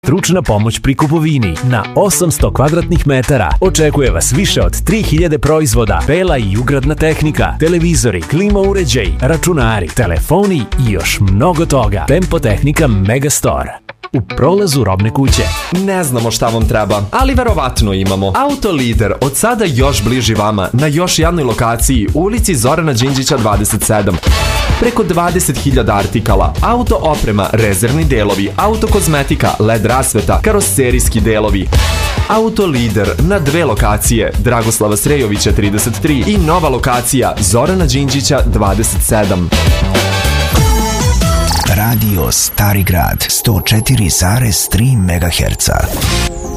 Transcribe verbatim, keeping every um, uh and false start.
Stručna pomoć pri kupovini na osamsto kvadratnih metara. Očekuje vas više od tri hiljade proizvoda, bela i ugradna tehnika, televizori, klima uređaj, računari, telefoni i još mnogo toga. Tempo Tehnika Megastore. U prolazu Robne kuće. Ne znamo šta vam treba, ali verovatno imamo. Autolider od sada još bliži vama na još jednoj lokaciji u ulici Zorana Đinđića dvadeset sedam. Preko dvadeset hiljada artikala, auto oprema, rezervni delovi, auto kozmetika, led rasveta, karoserijski delovi. Autolider na dve lokacije, Dragoslava Srejovića trideset tri i nova lokacija Zorana Đinđića dvadeset sedam. Radio Stari Grad sto četiri zarez tri megaherca.